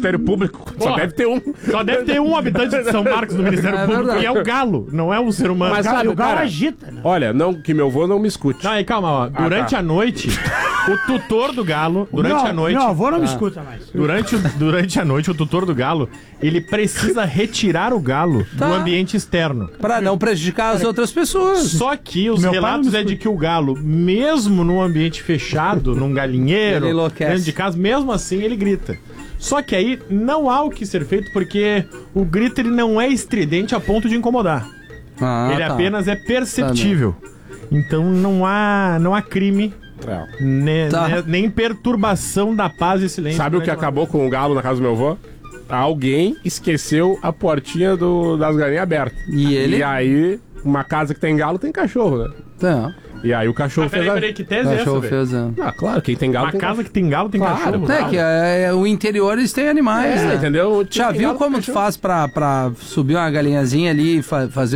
Ministério Público. Só deve ter um. Só deve ter um habitante de São Marcos no Ministério Público, verdade. que é o galo, não é um ser humano. Mas sabe, O galo cara, agita, né? olha, não, que meu avô não me escute. Não, aí calma, ó. Durante a noite, o tutor do galo, durante a noite... Meu avô não me escuta mais. Durante a noite, o tutor do galo, ele precisa retirar o galo do ambiente externo. Pra não prejudicar as outras pessoas. Só que os Meu pai relatos não me é de que o galo, mesmo num ambiente fechado, num galinheiro, Ele enlouquece. dentro de casa, mesmo assim ele grita. Só que aí não há o que ser feito porque o grito ele não é estridente a ponto de incomodar. Ele tá. apenas é perceptível. Então não há crime, nem perturbação da paz e silêncio. Sabe o que acabou com o galo na casa do meu avô? Alguém esqueceu a portinha das galinhas aberta. E ele? E aí, uma casa que tem galo tem cachorro, né? Tá. E aí o cachorro fez a... Peraí, que tese é essa, Cachorro velho? fez, Ah, claro, quem tem galo Uma tem casa que tem galo tem Claro, cachorro. claro. É que o interior eles têm animais, né? entendeu? Já Tem viu galo, como tu cachorro. faz pra subir uma galinhazinha ali e fazer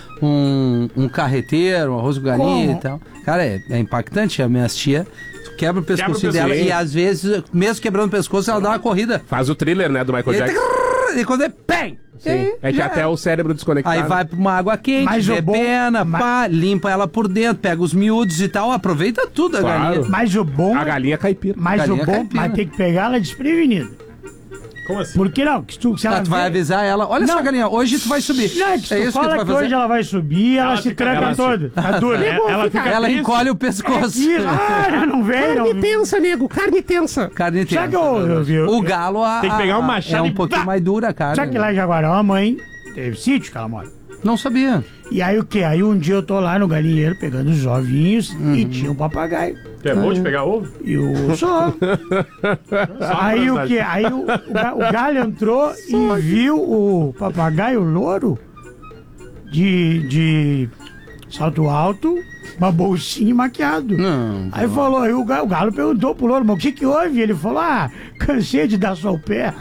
um carreteiro, um arroz com galinha Como? e tal? Cara, é impactante. A minha tia quebra o pescoço dela pescoço. e às vezes, mesmo quebrando o pescoço, ela dá uma corrida. Faz o thriller, né, do Michael Jackson. E quando é PEM! Sim. É que já até o cérebro desconectado. Aí vai pra uma água quente, Mas o bom- depena, pá, limpa ela por dentro, pega os miúdos e tal, aproveita tudo a Claro. galinha. Mas o bom... A galinha caipira. Mas o galinha bom, caipira. mas tem que pegar ela desprevenida. Como assim? Por que não? Que se ela Ah, tu vai vê- avisar ela, olha Não. só, galinha, hoje tu vai subir. Não, é que se tu isso que tu fala vai que fazer? hoje ela vai subir, ela se fica- tranca ela toda. Tá dura. Ela fica Ela triste. encolhe o pescoço. Isso. Ah, não vem, não. tensa, nego, carne tensa. Carne Sabe que tensa. eu vi? O galo Tem que pegar um machado é um e pouquinho pá! mais dura a carne. Sabe que lá em Jaguarão a mãe teve sítio que ela mora. Não sabia. E aí o quê? Aí um dia eu tô lá no galinheiro pegando os ovinhos e tinha um papagaio. Tu é bom de pegar ovo? E o só. Aí o quê? Aí o galho entrou e viu o papagaio louro de salto alto, uma bolsinha e maquiado. Não. Aí falou, aí o galo perguntou pro louro, mas o que que houve? Ele falou, cansei de dar só o pé.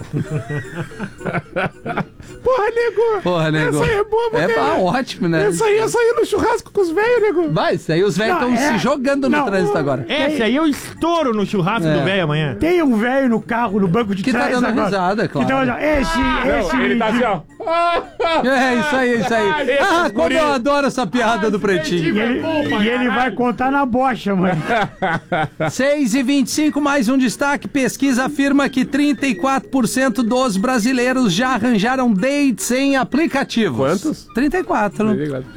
Porra, nego. nego. Essa aí é boa, É porque... ótimo, né? Essa aí é sair no churrasco com os velhos, nego. Vai, isso aí os velhos Não, estão se jogando no não, trânsito agora. Esse aí eu estouro no churrasco do velho amanhã. Tem um velho no carro, no banco de Que tá trás dando agora. risada, claro. Que tá dando, esse... Ele tá assim, ó. É, isso aí, isso aí. Ah, como eu adoro essa piada do Pretinho. E ele vai contar na bocha, mano. 6h25, mais um destaque. Pesquisa afirma que 34% dos brasileiros já arranjaram dates em aplicativos. Quantos? 34.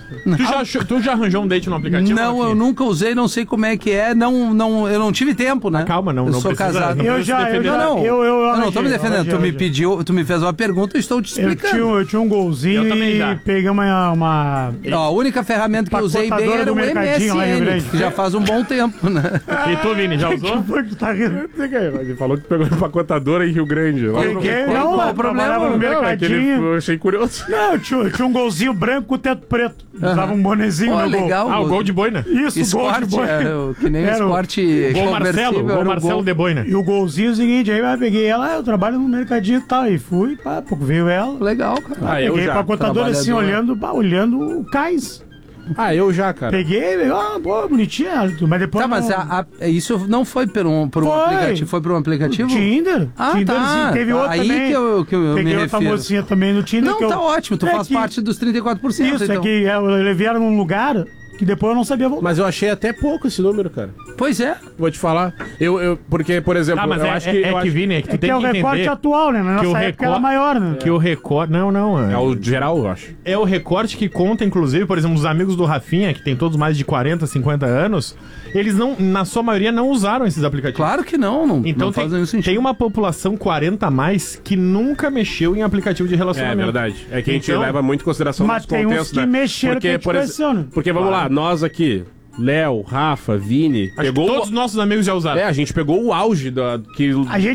Tu já arranjou um date no aplicativo? Não, eu Rafinha? nunca usei, não sei como é que é. Não, eu não tive tempo, né? Calma, não Eu não sou precisa, casado. não Eu precisa já, defender. Não, eu não tô me defendendo. arranjei, Tu me arranjei. pediu, tu me fez uma pergunta, eu estou te explicando. Eu tinha um golzinho Eu também e já. peguei uma... Ó, a única ferramenta que eu usei bem Empacotadora era do o Mercadinho lá em Rio MSN, Grande. que já faz um bom tempo, né? E tu, Vini, já usou? Por que tu tá rindo? Ele falou que pegou empacotadora em Rio Grande. Lá no- Peguei, qual não, o lá problema? trabalhava no Não, é que ele, Mercadinho. eu achei curioso. Não, eu tinha um golzinho branco com teto preto. Usava um bonezinho Ó, no gol. legal. Ah, o gol de boina. Isso, gol de Esporte, boi. que nem o Era o- esporte Gol Marcelo, conversível, gol era o Marcelo gol. de boina. E o golzinho é o seguinte, aí eu peguei ela, eu trabalho no mercadinho e tal, e fui, pá, pouco veio ela. Legal, cara. Ah, eu Peguei já. pra contadora assim, trabalhador. olhando o cais. Ah, eu já, cara. Peguei, pô, bonitinha, mas depois... Tá, mas isso não foi por um aplicativo, foi por um aplicativo? Tinder. Ah, Tinderzinho. tá. Teve outra Aí também. que eu me Peguei outra refiro. mocinha também no Tinder. Não, que eu- tá ótimo, tu É faz que- parte dos 34%. Isso, então. é que eu levei ela num lugar que depois eu não sabia voltar. Mas eu achei até pouco esse número, cara. Pois é. Vou te falar. Porque, por exemplo, Tá, mas eu acho que... eu acho- Vini, é que tu É que tem é que o recorte entender atual, né? Na que o nossa época era recor- maior, né? que o recorte... Não. É o geral, eu acho. É o recorte que conta, inclusive, por exemplo, os amigos do Rafinha, que tem todos mais de 40, 50 anos, eles não, na sua maioria, não usaram esses aplicativos. Claro que não Então não faz nenhum sentido. tem uma população 40 a mais que nunca mexeu em aplicativo de É relacionamento. verdade. É que a gente Então, leva muito em consideração mas os tem uns contextos, que né? mexeram que a gente por conheceu, né? Porque, vamos lá, nós aqui, Léo, Rafa, Vini, Acho que todos os nossos amigos já usaram. a gente pegou o auge